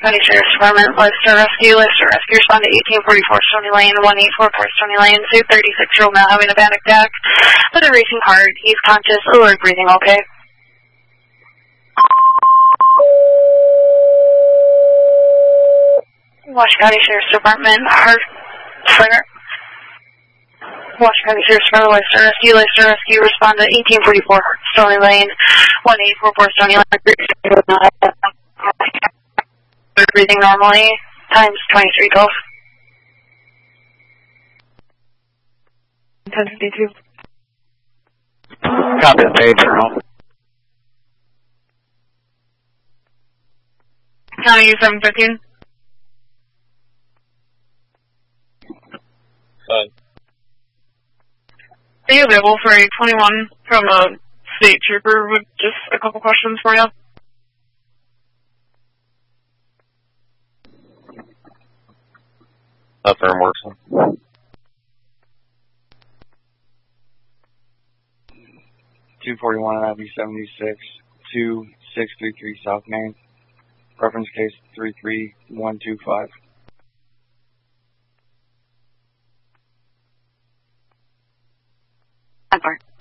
County Sheriff's Department, Lister Rescue, respond to 1844 Stony Lane, 1844 Stony Lane, 236-year-old male having a panic attack with a racing heart. He's conscious, alert, breathing okay. Washington County Sheriff's Department, Heart Center. Washington County Sheriff's Department, Lister Rescue, respond to 1844 Stony Lane, 1844 Stony Lane. Breathing normally, times 2312. 1052. Copy the page, Colonel. County 715. Are you available for a 21 from a state trooper with just a couple questions for you? Firm works. 241 Avenue 76, 2633 South Main. Reference case 33125. I'm sorry.